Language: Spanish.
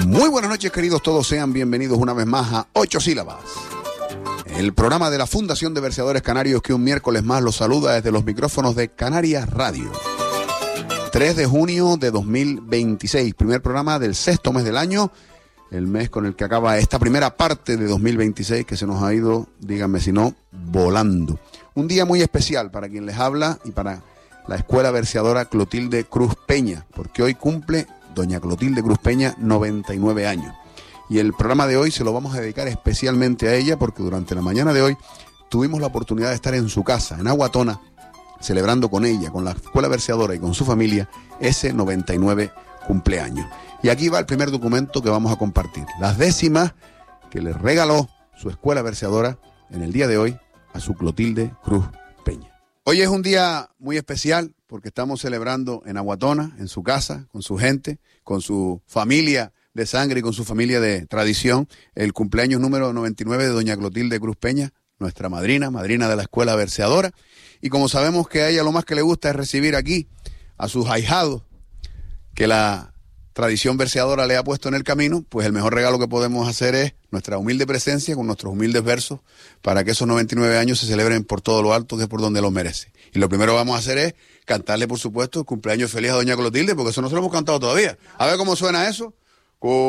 Muy buenas noches, queridos todos, sean bienvenidos una vez más a 8 sílabas. El programa de la Fundación de Verseadores Canarios que un miércoles más los saluda desde los micrófonos de Canarias Radio. 3 de junio de 2026, primer programa del sexto mes del año, el mes con el que acaba esta primera parte de 2026 que se nos ha ido, díganme si no, volando. Un día muy especial para quien les habla y para la Escuela Verseadora Clotilde Cruz Peña, porque hoy cumple doña Clotilde Cruz Peña 99 años. Y el programa de hoy se lo vamos a dedicar especialmente a ella porque durante la mañana de hoy tuvimos la oportunidad de estar en su casa, en Aguatona, celebrando con ella, con la Escuela Verseadora y con su familia, ese 99 cumpleaños. Y aquí va el primer documento que vamos a compartir, las décimas que le regaló su Escuela Verseadora en el día de hoy a su Clotilde Cruz Peña. Hoy es un día muy especial porque estamos celebrando en Aguatona, en su casa, con su gente, con su familia de sangre y con su familia de tradición, el cumpleaños número 99 de doña Clotilde Cruz Peña, nuestra madrina de la Escuela Verseadora. Y como sabemos que a ella lo más que le gusta es recibir aquí a sus ahijados que la tradición verseadora le ha puesto en el camino, pues el mejor regalo que podemos hacer es nuestra humilde presencia con nuestros humildes versos para que esos 99 años se celebren por todo lo alto, que es por donde lo merece. Y lo primero que vamos a hacer es cantarle, por supuesto, el cumpleaños feliz a doña Clotilde, porque eso no se lo hemos cantado todavía. A ver cómo suena eso.